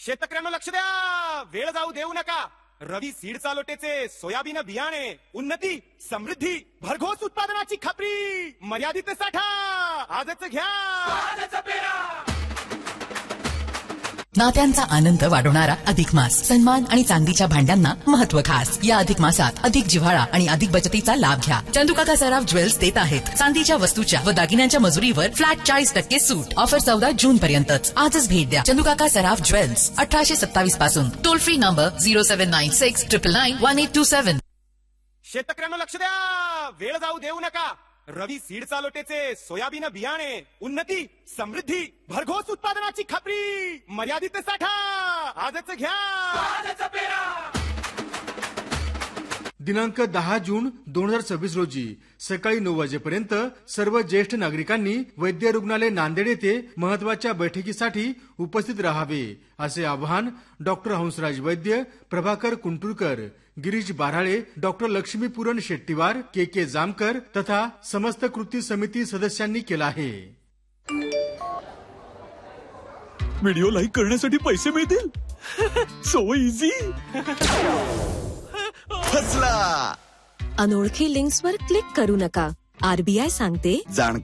शेतकऱ्यांना लक्ष द्या, वेळ जाऊ देऊ नका. रवी सीडचा लोटेचे सोयाबीन बियाणे, उन्नती, समृद्धी, भरघोस उत्पादनाची खात्री, मर्यादित साठा, आजच घ्या, आजच पेरा. नात्यांचा आनंद वाढवणारा अधिक मास, सन्मान आणि चांदीच्या भांड्यांना महत्व खास. या अधिक मासात अधिक जिव्हाळा आणि अधिक बचतीचा लाभ घ्या. चंदुकाका सराफ ज्वेल्स देत आहेत चांदीच्या वस्तूच्या व दागिन्यांच्या मजुरीवर फ्लॅट 40% सूट. ऑफर 14 जून पर्यंतच. आजच भेट द्या चंदुकाका सराफ ज्वेल्स, 1827 पासून. Toll free number 0796 999 1827. शेतकऱ्यांना लक्ष द्या, वेळ जाऊ देऊ नका. रवी सीडचा लोटेचे सोयाबीन बियाणे, उन्नती, समृद्धी, भरघोस उत्पादनाची खात्री, मर्यादित साठा, आजच घ्या, आजच पेरा. दिनांक 10 जून 2026 रोजी सकाळी 9 वाजेपर्यंत सर्व ज्येष्ठ नागरिकांनी वैद्य रुग्णालय नांदेड येथे महत्वाच्या बैठकीसाठी उपस्थित राहावे असे आवाहन डॉक्टर हंसराज वैद्य, प्रभाकर कुंटुरकर, गिरीश बाराळे, डॉक्टर लक्ष्मीपुरन शेट्टीवार, के जामकर तथा समस्त कृती समिती सदस्यांनी केलं आहे. व्हिडिओ लाईक करण्यासाठी पैसे मिळतील. So easy. फसला. अनोळखी लिंक्सवर क्लिक करू नका. RBI सांगते,